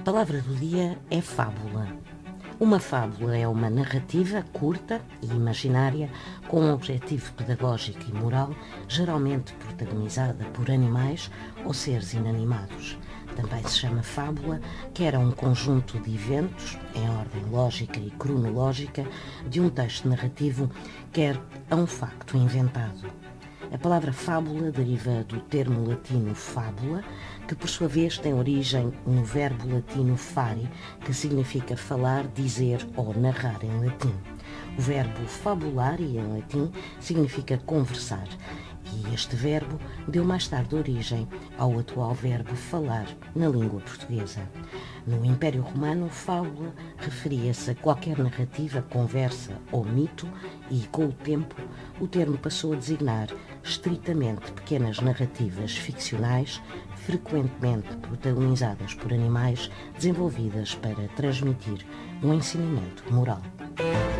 palavra do dia é fábula. Uma fábula é uma narrativa curta e imaginária com um objetivo pedagógico e moral, geralmente protagonizada por animais ou seres inanimados. Também se chama fábula, quer a um conjunto de eventos, em ordem lógica e cronológica, de um texto narrativo, quer a um facto inventado. A palavra fábula deriva do termo latino fábula, que por sua vez tem origem no verbo latino fare, que significa falar, dizer ou narrar em latim. O verbo fabulare, em latim, significa conversar, e este verbo deu mais tarde origem ao atual verbo falar na língua portuguesa. No Império Romano, fábula referia-se a qualquer narrativa, conversa ou mito e, com o tempo, o termo passou a designar estritamente pequenas narrativas ficcionais, frequentemente protagonizadas por animais, desenvolvidas para transmitir um ensinamento moral.